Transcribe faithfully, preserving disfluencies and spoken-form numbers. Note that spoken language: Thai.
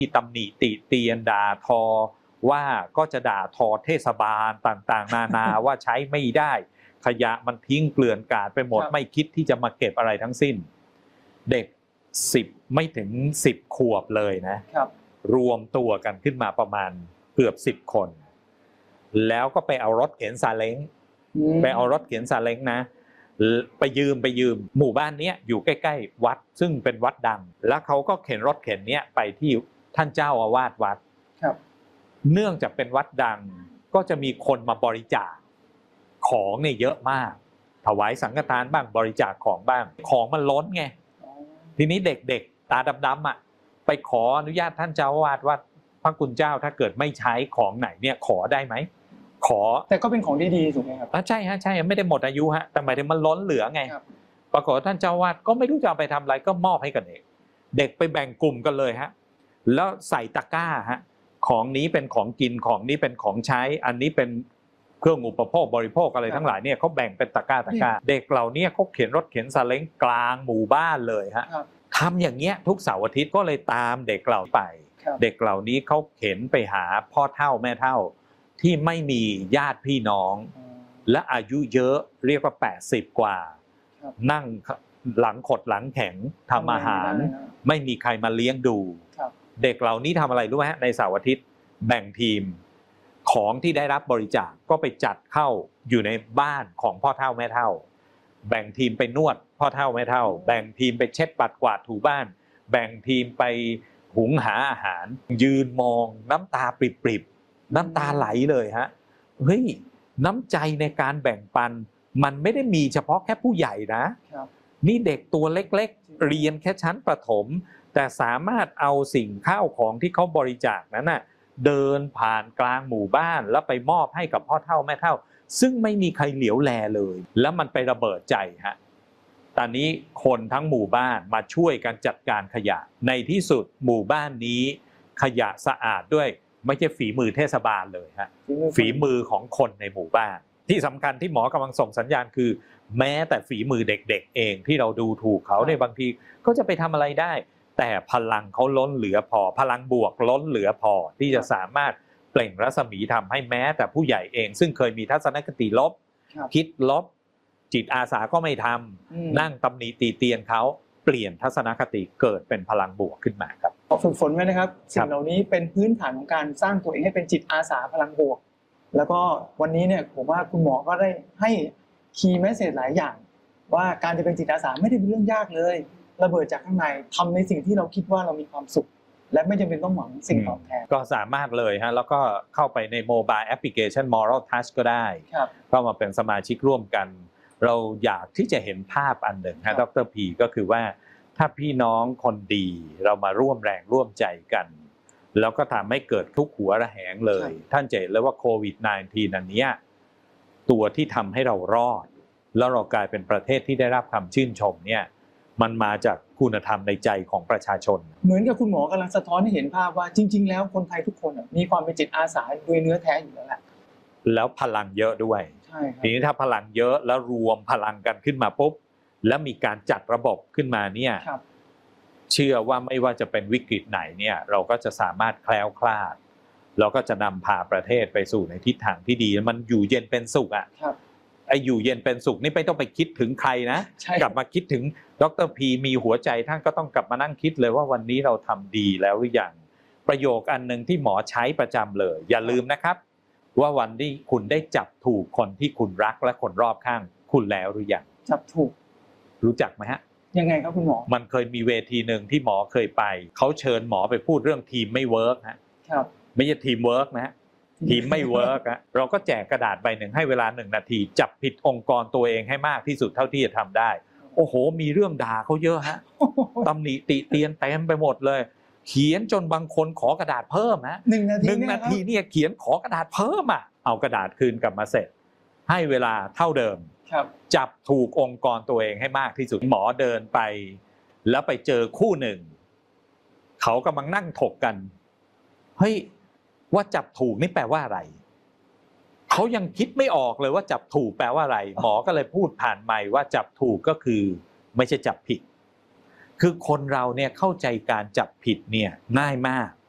ที่ตำหนิติเตียนด่าทอว่าก็จะด่าทอเทศบาลต่างๆนานาว่าใช้ไม่ได้ขยะมันทิ้งเกลื่อนกาดไปหมดไม่คิดที่จะมาเก็บอะไรทั้งสิ้นเด็กสิบไม่ถึงสิบขวบเลยนะรวมตัวกันขึ้นมาประมาณเกือบสิบคนแล้วก็ไปเอารถเข็นซาเล้งไปเอารถเข็นซาเล้งนะไปยืมไปยืมหมู่บ้านนี้อยู่ใกล้ๆวัดซึ่งเป็นวัดดังแล้วเขาก็เข็นรถเข็นเนี้ยไปที่ท่านเจ้าอาวาสวัดเนื่องจากเป็นวัดดังก็จะมีคนมาบริจาคของเนี่ยเยอะมากถวายสังฆทานบ้างบริจาคของบ้างของมันล้นไงทีนี้เด็กๆตาดำๆอ่ะไปขออนุญาตท่านเจ้าอาวาสว่าพระคุณเจ้าถ้าเกิดไม่ใช้ของไหนเนี่ยขอได้ไหมขอแต่ก็เป็นของดีๆถูกไหมครับใช่ฮะใช่ไม่ได้หมดอายุฮะแต่หมายถึงมันล้นเหลือไงปรากฏท่านเจ้าอาวาสก็ไม่รู้จะเอาไปทำอะไรก็มอบให้กับเด็กเด็กไปแบ่งกลุ่มกันเลยฮะแล้วใส่ตะกร้าฮะของนี้เป็นของกินของนี้เป็นของใช้อันนี้เป็นเครื่องอุปโภคบริโภคอะไรทั้งหลายเนี่ยเขาแบ่งเป็นตะกร้าตะกร้าเด็กเหล่านี้เขาเข็นรถเข็นซาเล้งกลางหมู่บ้านเลยฮะทำอย่างเงี้ยทุกเสาร์อาทิตย์ก็เลยตามเด็กเหล่าไปเด็กเหล่านี้เขาเข็นไปหาพ่อเฒ่าแม่เฒ่าที่ไม่มีญาติพี่น้องและอายุเยอะเรียกว่าแปดสิบกว่านั่งหลังขดหลังแข็งทำอาหารไม่มีใครมาเลี้ยงดูเด็กเหล่านี้ทำอะไรรู้ไหมฮะในเสาร์อาทิตย์แบ่งทีมของที่ได้รับบริจาคก็ไปจัดเข้าอยู่ในบ้านของพ่อเฒ่าแม่เฒ่าแบ่งทีมไปนวดพ่อเฒ่าแม่เฒ่าแบ่งทีมไปเช็ดปัดกวาดถูบ้านแบ่งทีมไปหุงหาอาหารยืนมองน้ำตาปริบๆน้ำตาไหลเลยฮะเฮ้ยน้ำใจในการแบ่งปันมันไม่ได้มีเฉพาะแค่ผู้ใหญ่นะนี่เด็กตัวเล็กๆเรียนแค่ชั้นประถมแต่สามารถเอาสิ่งข้าวของที่เขาบริจาคนั้นน่ะเดินผ่านกลางหมู่บ้านแล้วไปมอบให้กับพ่อเฒ่าแม่เฒ่าซึ่งไม่มีใครเหลียวแลเลยแล้วมันไประเบิดใจฮะตอนนี้คนทั้งหมู่บ้านมาช่วยกันจัดการขยะในที่สุดหมู่บ้านนี้ขยะสะอาดด้วยไม่ใช่ฝีมือเทศบาลเลยฮะฝีมือของคนในหมู่บ้านที่สำคัญที่หมอกำลังส่งสัญญาณคือแม้แต่ฝีมือเด็กๆเองที่เราดูถูกเขาในบางทีเขาจะไปทำอะไรได้แต่พลังเขาล้นเหลือพอพลังบวกล้นเหลือพอที่จะสามารถเปล่งรัศมีทำให้แม้แต่ผู้ใหญ่เองซึ่งเคยมีทัศนคติลบคิดลบจิตอาสาก็ไม่ทำนั่งตำหนิตีเตียนเขาเปลี่ยนทัศนคติเกิดเป็นพลังบวกขึ้นมาครับฝึกฝนไว้นะครับสิ่งเหล่านี้เป็นพื้นฐานของการสร้างตัวเองให้เป็นจิตอาสาพลังบวกแล้วก็วันนี้เนี่ยผมว่าคุณหมอก็ได้ให้คีย์เมสเสจหลายอย่างว่าการจะเป็นจิตอาสาไม่ได้เป็นเรื่องยากเลยระเบิดจากข้างในทำในสิ่งที่เราคิดว่าเรามีความสุขและไม่จำเป็นต้องหวังสิ่งตอบแทนก็สามารถเลยฮะแล้วก็เข้าไปในโมบายแอปพลิเคชัน Moral Touch ก็ได้เข้ามาเป็นสมาชิกร่วมกันเราอยากที่จะเห็นภาพอันหนึ่งฮะดร.พีก็คือว่าถ้าพี่น้องคนดีเรามาร่วมแรงร่วมใจกันแล้วก็ทำให้เกิดทุกหัวระแหงเลยท่านจะเห็นเลยว่าโควิด สิบเก้า อันนี้ตัวที่ทำให้เรารอดแล้วเรากลายเป็นประเทศที่ได้รับคำชื่นชมเนี่ยมันมาจากคุณธรรมในใจของประชาชนเหมือนกับคุณหมอกำลังสะท้อนให้เห็นภาพว่าจริงๆแล้วคนไทยทุกคนมีความเป็นจิตอาสาโดยเนื้อแท้อยู่แล้วแหละแล้วพลังเยอะด้วยทีนี้ถ้าพลังเยอะแล้วรวมพลังกันขึ้นมาปุ๊บแล้วมีการจัดระบบขึ้นมาเนี่ยเชื่อว่าไม่ว่าจะเป็นวิกฤตไหนเนี่ยเราก็จะสามารถแคล้วคลาดเราก็จะนำพาประเทศไปสู่ในทิศทางที่ดีมันอยู่เย็นเป็นสุขอ่ะไอ้อยู่เย็นเป็นสุขนี่ไม่ต้องไปคิดถึงใครนะกลับมาคิดถึงดร.พีมีหัวใจท่านก็ต้องกลับมานั่งคิดเลยว่าวันนี้เราทำดีแล้วหรือยังประโยคอันนึงที่หมอใช้ประจำเลยอย่าลืมนะครับว่าวันที่คุณได้จับถูกคนที่คุณรักและคนรอบข้างคุณแล้วหรือยังจับถูกรู้จักไหมฮะยังไงครับคุณหมอมันเคยมีเวทีหนึ่งที่หมอเคยไปเขาเชิญหมอไปพูดเรื่องทีมไม่เวิร์กฮะไม่ใช่ทีมเวิร์กนะฮะทีมไม่เวิร์กอะเราก็แจกกระดาษใบหนึ่งให้เวลาหนึ่งนาทีจับผิดองค์กรตัวเองให้มากที่สุดเท่าที่จะทำได้โอ้โหมีเรื่องด่าเขาเยอะฮะตำหนิติเตียนเต็มไปหมดเลยเขียนจนบางคนขอกระดาษเพิ่มฮะหนึ่งนาทีหนึ่งนาทีเนี่ยเขียนขอกระดาษเพิ่มอ่ะเอากระดาษคืนกลับมาเสร็จให้เวลาเท่าเดิมจับถูกองค์กรตัวเองให้มากที่สุดหมอเดินไปแล้วไปเจอคู่หนึ่งเขากำลังนั่งถกกันเฮ้ยว่าจับถูกนี่แปลว่าอะไรเขายังคิดไม่ออกเลยว่าจับถูกแปลว่าอะไรหมอก็เลยพูดผ่านไมค์ว่าจับถูกก็คือไม่ใช่จับผิดคือคนเราเนี่ยเข้าใจการจับผิดเนี่ยง่ายมาก